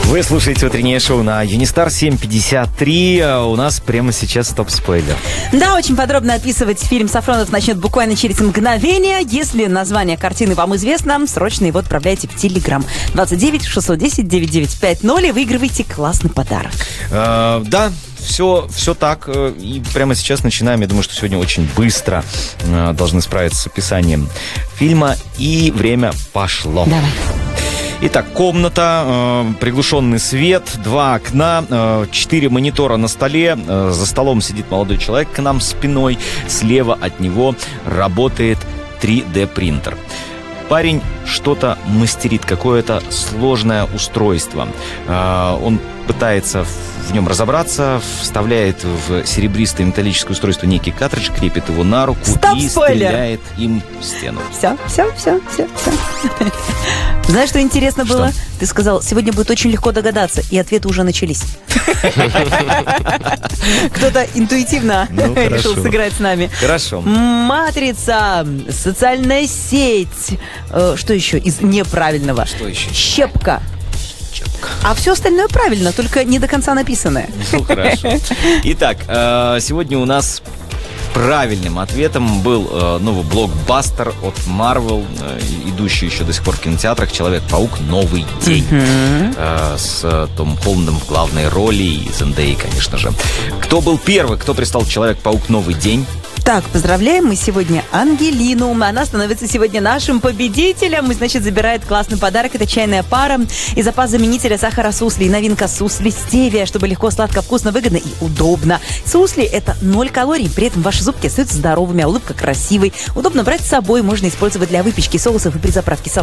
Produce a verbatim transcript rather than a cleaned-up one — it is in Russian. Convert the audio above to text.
Вы слушаете утреннее шоу на Юнистар семь пятьдесят три. У нас прямо сейчас топ-спойлер. Да, очень подробно описывать фильм Сафронов начнет буквально через мгновение. Если название картины вам известно, срочно его отправляйте в Телеграм. двадцать девять шестьсот десять девяносто девять пятьдесят и выигрывайте классный подарок. Э, да, все, все так. И прямо сейчас начинаем. Я думаю, что сегодня очень быстро э, должны справиться с описанием фильма. И время пошло. Давай. Итак, комната, э, приглушенный свет, два окна, э, четыре монитора на столе. Э, за столом сидит молодой человек к нам спиной. Слева от него работает три дэ принтер. Парень что-то мастерит, какое-то сложное устройство. Э, он пытается в нем разобраться, вставляет в серебристое металлическое устройство некий картридж, крепит его на руку Стоп, и спойлер. стреляет им в стену. Все, все, все, все, все. Знаешь, что интересно Что? было? Ты сказал, сегодня будет очень легко догадаться, и ответы уже начались. Кто-то интуитивно Ну, решил хорошо. сыграть с нами. Хорошо. Матрица, социальная сеть, э, что еще из неправильного? Что еще? Щепка. А все остальное правильно, только не до конца написанное. Ну, хорошо. Итак, э, сегодня у нас правильным ответом был э, новый блокбастер от Marvel, э, идущий еще до сих пор в кинотеатрах, «Человек-паук. Новый день». Э, с э, Томом Холландом в главной роли и Зендеей, конечно же. Кто был первый, кто пристал «Человек-паук. Новый день»? Так, поздравляем мы сегодня Ангелину. Она становится сегодня нашим победителем. И, значит, забирает классный подарок. Это чайная пара и запас заменителя сахара сусли. И новинка сусли стевия, чтобы легко, сладко, вкусно, выгодно и удобно. Сусли – это ноль калорий. При этом ваши зубки остаются здоровыми, а улыбка красивой. Удобно брать с собой. Можно использовать для выпечки соусов и при заправке салатов.